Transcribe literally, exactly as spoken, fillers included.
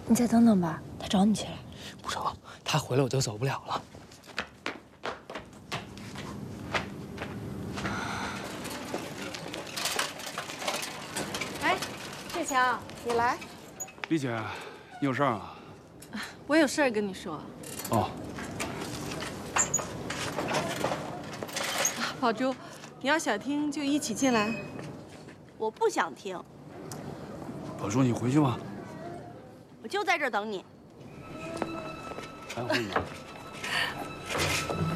你再等等吧，他找你去了。 不成，他回来我就走不了了。 哎，志强，你来。 丽姐，你有事儿啊？ 我有事儿跟你说。 哦。 宝珠，你要想听就一起进来。 我不想听。 宝珠，你回去吧。 我就在这儿等你。 还会呢。